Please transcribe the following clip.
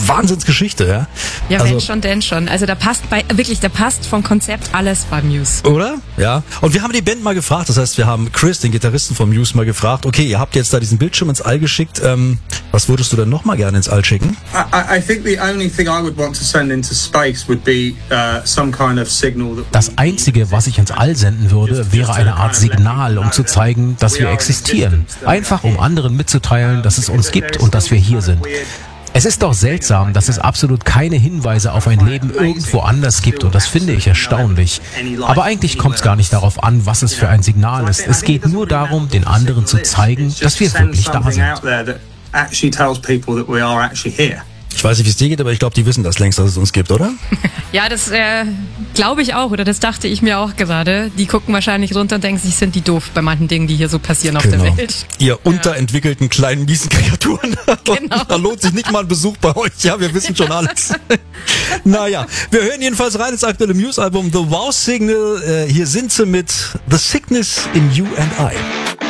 Wahnsinnsgeschichte, ja. Ja, wenn schon, denn schon. Also da passt vom Konzept alles bei Muse. Oder? Ja. Und wir haben die Band mal gefragt, das heißt, wir haben Chris, den Gitarristen von Muse, mal gefragt, okay, ihr habt jetzt da diesen Bildschirm ins All geschickt, was würdest du denn noch mal gerne ins All schicken? I think the only thing I would want to send into space would be some kind of signal that Das Einzige, was ich ins All senden würde, wäre eine Art Signal, um zu zeigen, dass wir existieren. Einfach um anderen mitzuteilen, dass es uns gibt und dass wir hier sind. Es ist doch seltsam, dass es absolut keine Hinweise auf ein Leben irgendwo anders gibt und das finde ich erstaunlich. Aber eigentlich kommt es gar nicht darauf an, was es für ein Signal ist. Es geht nur darum, den anderen zu zeigen, dass wir wirklich da sind. Ich weiß nicht, wie es dir geht, aber ich glaube, die wissen das längst, dass es uns gibt, oder? Ja, das glaube ich auch, oder das dachte ich mir auch gerade. Die gucken wahrscheinlich runter und denken sich, sind die doof bei manchen Dingen, die hier so passieren auf der Welt. Ihr unterentwickelten kleinen miesen Kreaturen. Genau. Da lohnt sich nicht mal ein Besuch bei euch. Ja, wir wissen schon alles. Naja, wir hören jedenfalls rein ins aktuelle Muse-Album The Wow Signal. Hier sind sie mit The Sickness in You and I.